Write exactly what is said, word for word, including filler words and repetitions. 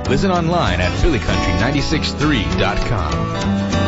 Listen online at philly country nine six three dot com.